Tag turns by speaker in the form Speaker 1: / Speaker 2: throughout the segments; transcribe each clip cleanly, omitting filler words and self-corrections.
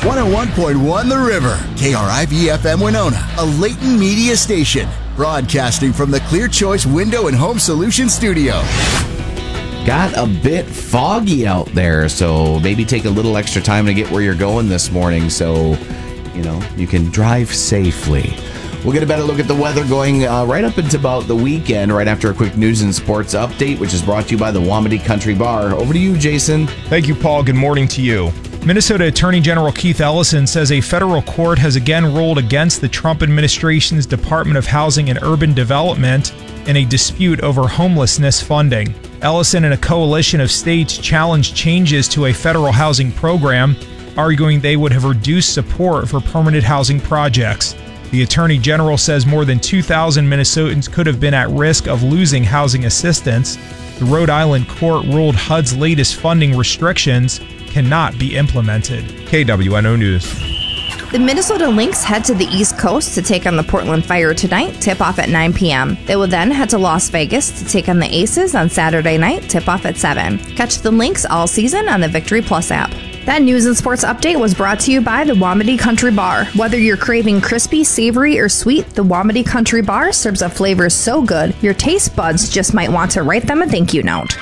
Speaker 1: 101.1 The River, KRIV-FM Winona, a Leighton Media station, broadcasting from the Clear Choice Window and Home Solutions studio.
Speaker 2: Got a bit foggy out there, so maybe take a little extra time to get where you're going this morning so, you can drive safely. We'll get a better look at the weather going right up into about the weekend, right after a quick news and sports update, which is brought to you by the Wamedy Country Bar. Over to you, Jason.
Speaker 3: Thank you, Paul. Good morning to you. Minnesota Attorney General Keith Ellison says a federal court has again ruled against the Trump administration's Department of Housing and Urban Development in a dispute over homelessness funding. Ellison and a coalition of states challenged changes to a federal housing program, arguing they would have reduced support for permanent housing projects. The Attorney General says more than 2,000 Minnesotans could have been at risk of losing housing assistance. The Rhode Island court ruled HUD's latest funding restrictions cannot be implemented. KWNO News.
Speaker 4: The Minnesota Lynx head to the East Coast to take on the Portland Fire tonight, tip-off at 9 p.m. They will then head to Las Vegas to take on the Aces on Saturday night, tip-off at 7. Catch the Lynx all season on the Victory Plus app. That news and sports update was brought to you by the Wamedy Country Bar. Whether you're craving crispy, savory, or sweet, the Wamedy Country Bar serves up flavors so good, your taste buds just might want to write them a thank you note.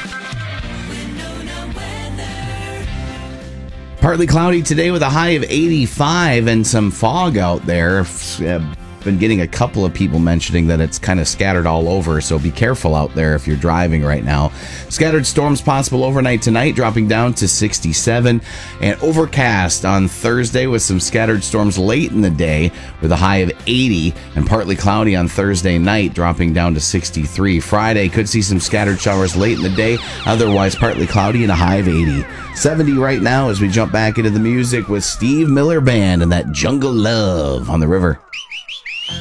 Speaker 2: Partly cloudy today with a high of 85 and some fog out there. Been getting a couple of people mentioning that it's kind of scattered all over, so be careful out there if you're driving right now. Scattered storms possible overnight tonight, dropping down to 67, and overcast on Thursday with some scattered storms late in the day with a high of 80, and partly cloudy on Thursday night, dropping down to 63. Friday could see some scattered showers late in the day, otherwise partly cloudy and a high of 80. 70 right now as we jump back into the music with Steve Miller Band and that Jungle Love on the River.